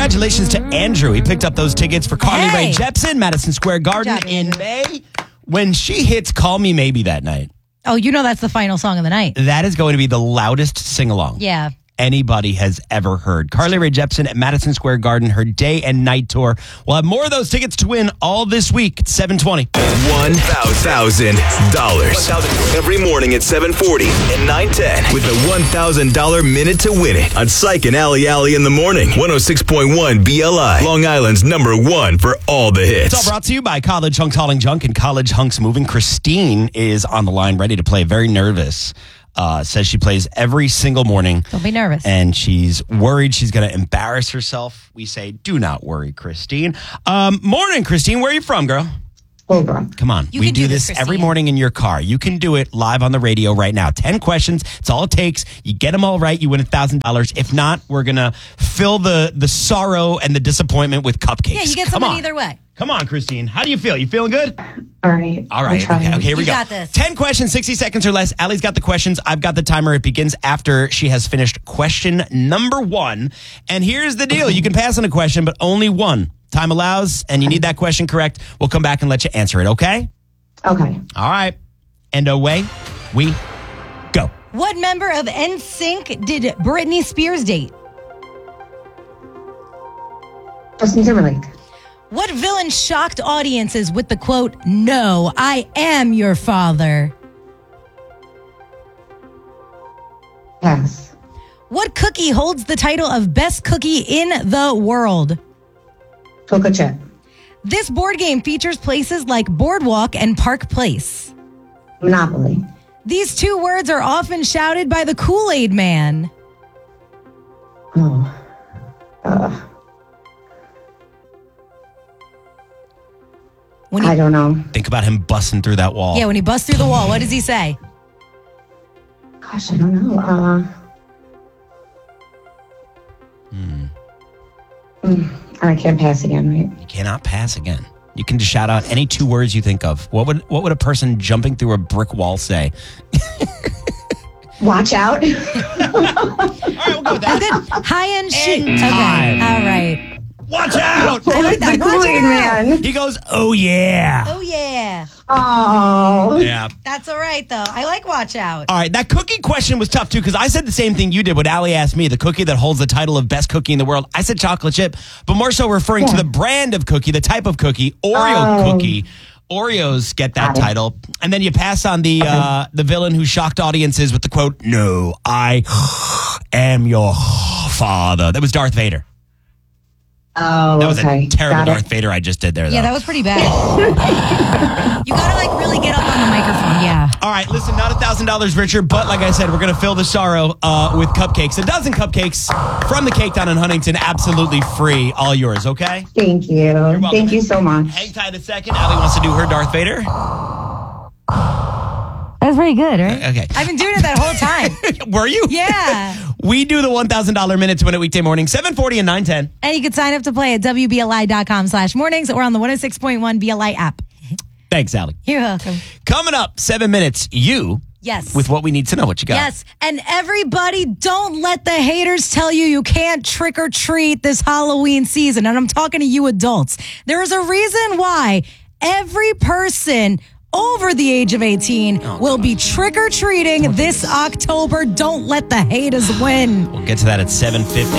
congratulations to Andrew. He picked up those tickets for Carly Rae Jepsen, Madison Square Garden job, in Andrew. May. When she hits Call Me Maybe that night, Oh, you know that's the final song of the night. that is going to be the loudest sing-along Yeah. anybody has ever heard. Carly Rae Jepsen at Madison Square Garden, her day and night tour. We'll have more of those tickets to win all this week at 7:20. $1,000 every morning at 7:40 and 9:10 with the $1,000 minute to win it on Psych and Alley in the morning. 106.1 BLI, Long Island's #1 for all the hits. It's all brought to you by College Hunks Hauling Junk and College Hunks Moving. Christine is on the line, ready to play. Very nervous. Says she plays every single morning. Don't be nervous. And she's worried she's going to embarrass herself. We say, do not worry, Christine. Morning, Christine. Where are you from, girl? Holbrook. Come on. You We can do do this this, every Christine. morning in your car. You can do it live on the radio right now. 10 questions. It's all it takes. You get them all right, you win $1,000. If not, we're going to fill the sorrow and the disappointment with cupcakes. Yeah, you get Come something on. either way. Come on, Christine. How do you feel? You feeling good? All right. All right. I'm trying. Okay, here we You go. got this. 10 questions, 60 seconds or less. Allie's got the questions. I've got the timer. It begins after she has finished question number 1. And here's the deal. You can pass on a question, but only one. Time allows, and you need that question correct. We'll come back and let you answer it, okay? Okay. All right. And away we go. What member of NSYNC did Britney Spears date? Justin Timberlake. What villain shocked audiences with the quote, "No, I am your father"? Pass. What cookie holds the title of best cookie in the world? Chocolate chip. This board game features places like Boardwalk and Park Place. Monopoly. These 2 words are often shouted by the Kool-Aid Man. Oh. When he, I don't know. Think about him busting through that wall. yeah, when he busts through the wall, what does he say? Gosh, I don't know. I can't pass again, right? You cannot pass again. You can just shout out any 2 words you think of. What would a person jumping through a brick wall say? Watch out. All right, we'll go with that. Good. High end shoot. And Okay. time. All right. Watch out! I like that. The Watch Kool-Aid out. Man. He goes, oh yeah. Oh, yeah. Oh. Yeah. That's all right, though. I like watch out. All right, that cookie question was tough too because I said the same thing you did when Allie asked me, the cookie that holds the title of best cookie in the world. I said chocolate chip, but more so referring to the brand of cookie, the type of cookie, Oreo cookie. Oreos get that title, and then you pass on the villain who shocked audiences with the quote, "No, I am your father." That was Darth Vader. Oh, That was okay. a terrible Got it. Darth Vader I just did there, though. Yeah, that was pretty bad. You gotta, like, really get up on the microphone. Yeah. All right, listen, not $1,000 richer, but like I said, we're going to fill the sorrow with cupcakes. A dozen cupcakes from the Cake Down in Huntington, absolutely free. All yours, okay? Thank you. welcome. Thank you so much. Hang tight a second. Allie wants to do her Darth Vader. That was pretty good, right? Okay. I've been doing it that whole time. Were you? Yeah. We do the $1,000 minute to win it weekday morning, 7:40 and 9:10. And you can sign up to play at WBLI.com/mornings or on the 106.1 BLI app. Thanks, Allie. You're welcome. Coming up, 7 minutes, you Yes. with what we need to know. What you got? Yes. And everybody, don't let the haters tell you can't trick or treat this Halloween season. And I'm talking to you adults. There is a reason why every person over the age of 18 will be trick or treating this October. Don't let the haters win. We'll get to that at 7:50.